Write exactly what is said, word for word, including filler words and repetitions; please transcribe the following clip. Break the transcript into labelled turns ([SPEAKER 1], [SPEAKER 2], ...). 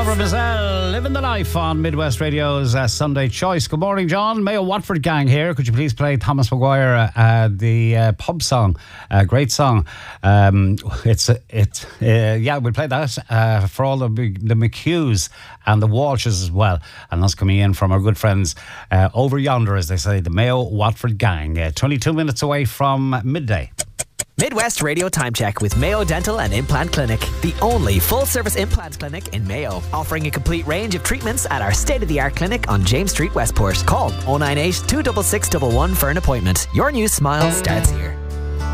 [SPEAKER 1] Barbara Mazel, living the life on Midwest Radio's uh, Sunday Choice. Good morning, John. Mayo Watford gang here. Could you please play Thomas Maguire, uh, the uh, pub song? Uh, great song. Um, it's it. Uh, yeah, we'll play that uh, for all the the McHughes and the Walshes as well. And that's coming in from our good friends uh, over yonder, as they say, the Mayo Watford gang. Uh, twenty-two minutes away from midday.
[SPEAKER 2] Midwest Radio Time Check with Mayo Dental and Implant Clinic, the only full-service implant clinic in Mayo, offering a complete range of treatments at our state-of-the-art clinic on James Street, Westport. Call oh nine eight, two six six one one for an appointment. Your new smile starts here.